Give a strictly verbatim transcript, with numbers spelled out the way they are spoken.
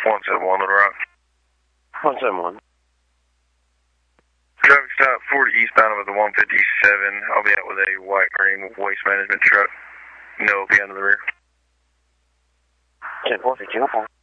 one seven one, Little Rock. one seven one. Traffic stop forty eastbound with the one fifty-seven. I'll be out with a white green waste management truck. No, I'll be under the rear. ten four, fifteen oh four.